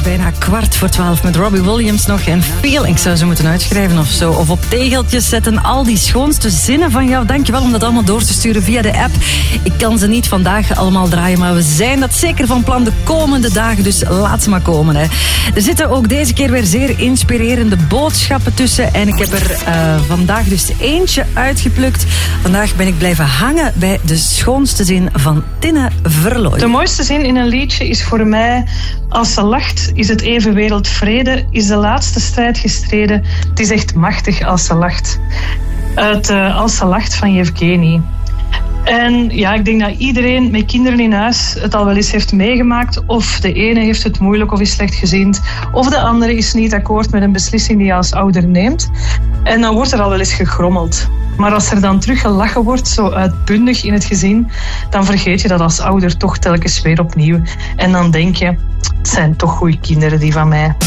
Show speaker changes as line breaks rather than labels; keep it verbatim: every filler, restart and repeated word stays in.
bijna kwart voor twaalf met Robbie Williams nog en Feel. Ik zou ze moeten uitschrijven of zo. Of op tegeltjes zetten. Al die schoonste zinnen van jou. Dankjewel om dat allemaal door te sturen via de app. Ik kan ze niet vandaag allemaal draaien, maar we zijn dat zeker van plan de komende dagen. Dus laat ze maar komen. Hè. Er zitten ook deze keer weer zeer inspirerende boodschappen tussen. En ik heb er uh, vandaag dus eentje uitgeplukt. Vandaag ben ik blijven hangen bij de schoonste zin van Tinne Verlooy.
De mooiste zin in een liedje is voor mij: als ze lacht, is het even wereldvrede, is de laatste strijd gestreden. Het is echt machtig als ze lacht. Uit uh, Als ze lacht van Yevgeny. En ja, ik denk dat iedereen met kinderen in huis het al wel eens heeft meegemaakt. Of de ene heeft het moeilijk of is slechtgezind. Of de andere is niet akkoord met een beslissing die je als ouder neemt. En dan wordt er al wel eens gegrommeld. Maar als er dan terug gelachen wordt, zo uitbundig in het gezin, dan vergeet je dat als ouder toch telkens weer opnieuw. En dan denk je, het zijn toch goede kinderen die van mij.